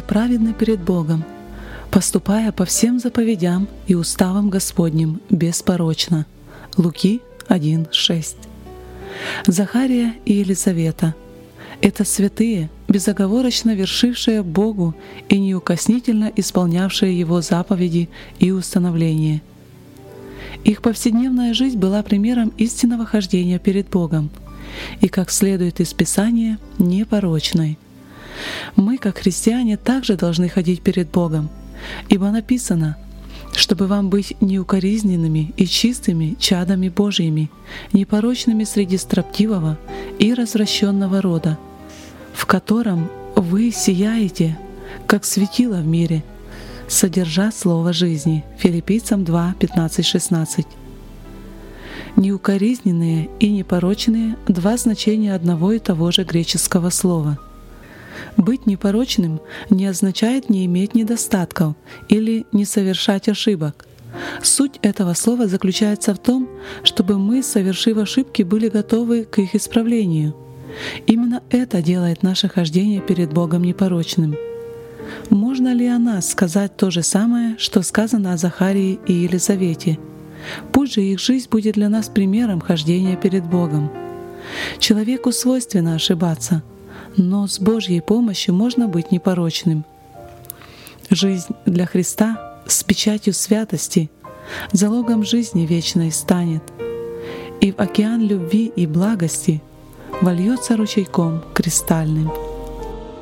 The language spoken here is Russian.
праведны перед Богом, поступая по всем заповедям и уставам Господним беспорочно». Луки 1:6. Захария и Елизавета — это святые, безоговорочно вершившие Богу и неукоснительно исполнявшие Его заповеди и установления. Их повседневная жизнь была примером истинного хождения перед Богом и, как следует из Писания, непорочной. Мы, как христиане, также должны ходить перед Богом, ибо написано: «Чтобы вам быть неукоризненными и чистыми чадами Божьими, непорочными среди строптивого и развращенного рода, в котором вы сияете, как светило в мире, содержа слово жизни». Филиппийцам 2:15-16. Неукоризненные и непорочные — два значения одного и того же греческого слова. Быть непорочным не означает не иметь недостатков или не совершать ошибок. Суть этого слова заключается в том, чтобы мы, совершив ошибки, были готовы к их исправлению. Именно это делает наше хождение перед Богом непорочным. Можно ли о нас сказать то же самое, что сказано о Захарии и Елизавете? Пусть же их жизнь будет для нас примером хождения перед Богом. Человеку свойственно ошибаться, но с Божьей помощью можно быть непорочным. Жизнь для Христа с печатью святости залогом жизни вечной станет, и в океан любви и благости вольется ручейком кристальным.